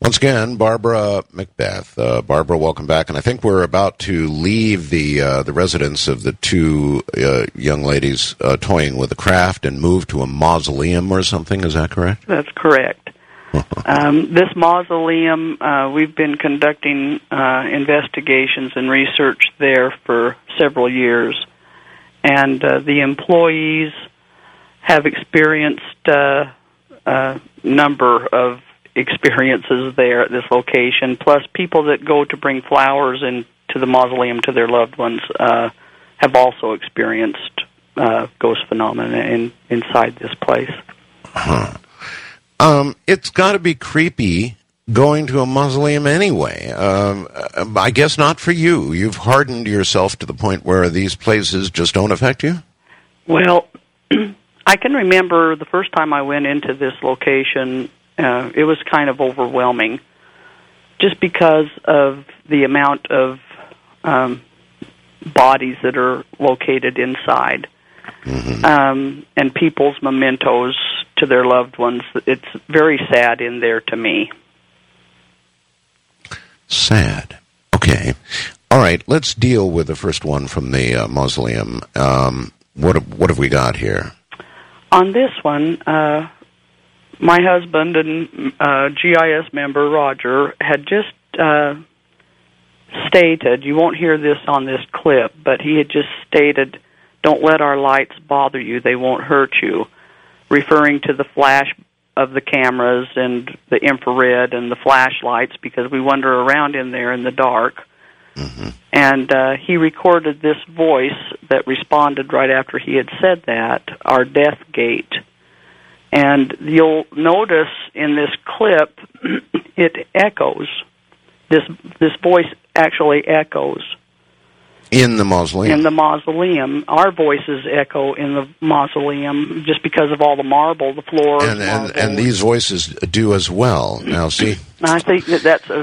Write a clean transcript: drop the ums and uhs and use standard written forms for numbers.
Once again, Barbara Macbeth. Barbara, welcome back. And I think we're about to leave the residence of the two young ladies toying with a craft and move to a mausoleum or something. Is that correct? That's correct. This mausoleum, we've been conducting investigations and research there for several years. And the employees have experienced a number of experiences there at this location, plus people that go to bring flowers into the mausoleum to their loved ones have also experienced ghost phenomena inside this place. Huh. It's got to be creepy going to a mausoleum anyway. I guess not for you. You've hardened yourself to the point where these places just don't affect you? Well, I can remember the first time I went into this location, it was kind of overwhelming just because of the amount of bodies that are located inside. Mm-hmm. And people's mementos to their loved ones. It's very sad in there to me. Sad. Okay. All right, let's deal with the first one from the mausoleum. What have we got here? On this one, my husband and GIS member Roger had just stated, you won't hear this on this clip, but he had just stated, "Don't let our lights bother you, they won't hurt you," referring to the flash of the cameras and the infrared and the flashlights because we wander around in there in the dark. Mm-hmm. And he recorded this voice that responded right after he had said that, our death gate. And you'll notice in this clip, it echoes. This voice actually echoes. In the mausoleum? In the mausoleum. Our voices echo in the mausoleum just because of all the marble, the floor. And these voices do as well. Now, see? I think that's a